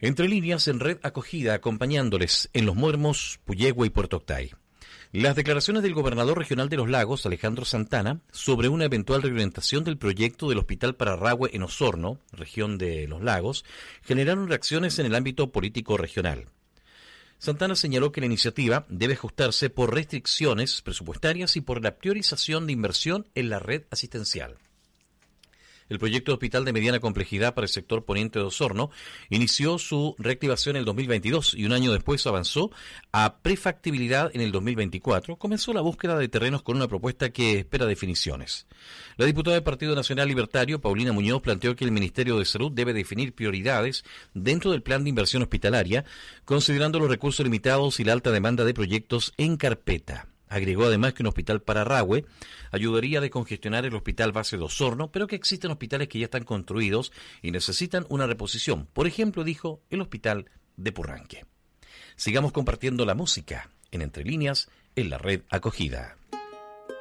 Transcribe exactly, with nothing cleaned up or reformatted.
Entre líneas en red acogida, acompañándoles en Los Muermos, Puyehue y Puerto Octay. Las declaraciones del gobernador regional de Los Lagos, Alejandro Santana, sobre una eventual reorientación del proyecto del Hospital Pararrahue en Osorno, región de Los Lagos, generaron reacciones en el ámbito político regional. Santana señaló que la iniciativa debe ajustarse por restricciones presupuestarias y por la priorización de inversión en la red asistencial. El proyecto de hospital de mediana complejidad para el sector poniente de Osorno inició su reactivación en el dos mil veintidós y un año después avanzó a prefactibilidad en el dos mil veinticuatro. Comenzó la búsqueda de terrenos con una propuesta que espera definiciones. La diputada del Partido Nacional Libertario, Paulina Muñoz, planteó que el Ministerio de Salud debe definir prioridades dentro del plan de inversión hospitalaria, considerando los recursos limitados y la alta demanda de proyectos en carpeta. Agregó además que un hospital Pararrahue ayudaría a descongestionar el hospital base de Osorno, pero que existen hospitales que ya están construidos y necesitan una reposición. Por ejemplo, dijo, el hospital de Purranque. Sigamos compartiendo la música en Entre Líneas en la red acogida.